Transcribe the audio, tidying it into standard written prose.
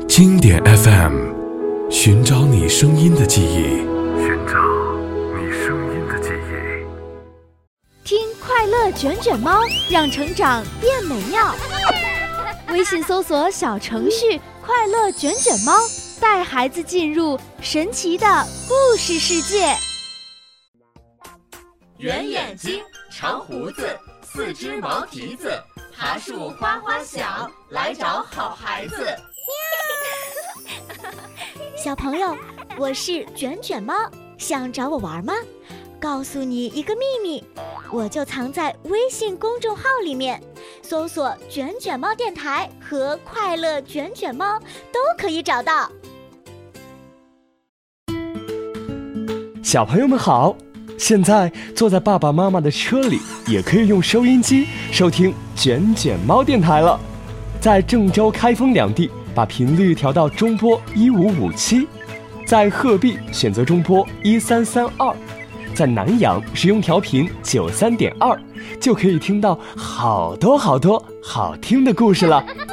经典 FM， 寻找你声音的记忆， 听快乐卷卷猫，让成长变美妙。微信搜索小程序快乐卷卷猫，带孩子进入神奇的故事世界。 圆眼睛，长胡子，四只毛蹄子，爬树花花响，来找好孩子。 小朋友，我是卷卷猫，想找我玩吗？告诉你一个秘密，我就藏在微信公众号里面，搜索卷卷猫电台和快乐卷卷猫都可以找到。 小朋友们好，现在坐在爸爸妈妈的车里，也可以用收音机收听卷卷猫电台了。在郑州、开封两地把频率调到中波1557，在鹤壁选择中波1332，在南阳使用调频93.2，就可以听到好多好听的故事了。